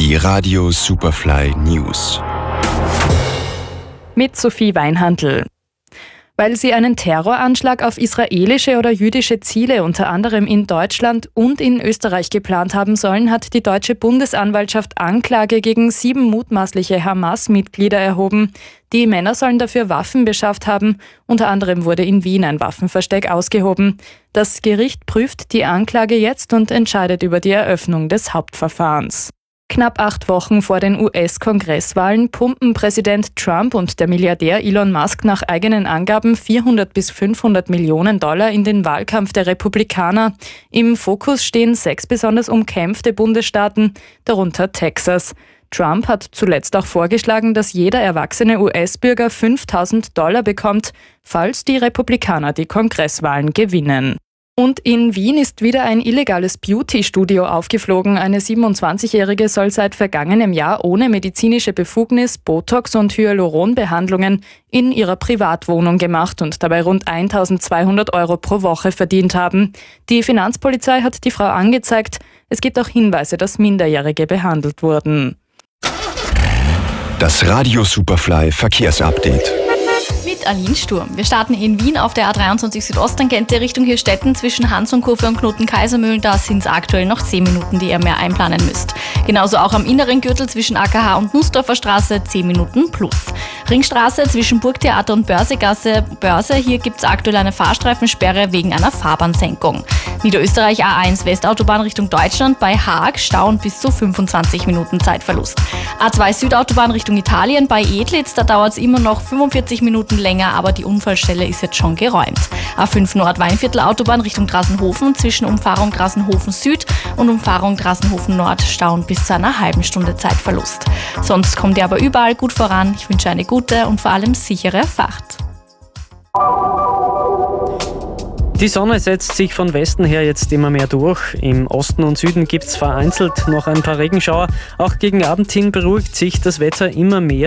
Die Radio Superfly News. Mit Sophie Weinhandl. Weil sie einen Terroranschlag auf israelische oder jüdische Ziele unter anderem in Deutschland und in Österreich geplant haben sollen, hat die deutsche Bundesanwaltschaft Anklage gegen 7 mutmaßliche Hamas-Mitglieder erhoben. Die Männer sollen dafür Waffen beschafft haben. Unter anderem wurde in Wien ein Waffenversteck ausgehoben. Das Gericht prüft die Anklage jetzt und entscheidet über die Eröffnung des Hauptverfahrens. Knapp 8 Wochen vor den US-Kongresswahlen pumpen Präsident Trump und der Milliardär Elon Musk nach eigenen Angaben 400 bis 500 Millionen Dollar in den Wahlkampf der Republikaner. Im Fokus stehen 6 besonders umkämpfte Bundesstaaten, darunter Texas. Trump hat zuletzt auch vorgeschlagen, dass jeder erwachsene US-Bürger 5.000 Dollar bekommt, falls die Republikaner die Kongresswahlen gewinnen. Und in Wien ist wieder ein illegales Beauty-Studio aufgeflogen. Eine 27-Jährige soll seit vergangenem Jahr ohne medizinische Befugnis Botox- und Hyaluronbehandlungen in ihrer Privatwohnung gemacht und dabei rund 1.200 € pro Woche verdient haben. Die Finanzpolizei hat die Frau angezeigt. Es gibt auch Hinweise, dass Minderjährige behandelt wurden. Das Radio Superfly Verkehrsupdate. Mit Aline Sturm. Wir starten in Wien auf der A23 Südosttangente Richtung Hirstetten zwischen Hans-und-Kurve und Knoten-Kaisermühlen. Da sind es aktuell noch 10 Minuten, die ihr mehr einplanen müsst. Genauso auch am inneren Gürtel zwischen AKH und Nussdorfer Straße 10 Minuten plus. Ringstraße zwischen Burgtheater und Börsegasse. Hier gibt es aktuell eine Fahrstreifensperre wegen einer Fahrbahnsenkung. Niederösterreich A1 Westautobahn Richtung Deutschland bei Haag Stau bis zu 25 Minuten Zeitverlust. A2 Südautobahn Richtung Italien bei Edlitz, da dauert es immer noch 45 Minuten länger, aber die Unfallstelle ist jetzt schon geräumt. A5 Nord-Weinviertel Autobahn Richtung Drassenhofen zwischen Umfahrung Drassenhofen Süd und Umfahrung Drassenhofen Nord stauen bis zu einer halben Stunde Zeitverlust. Sonst kommt ihr aber überall gut voran. Ich wünsche eine gute und vor allem sichere Fahrt. Die Sonne setzt sich von Westen her jetzt immer mehr durch. Im Osten und Süden gibt es vereinzelt noch ein paar Regenschauer. Auch gegen Abend hin beruhigt sich das Wetter immer mehr.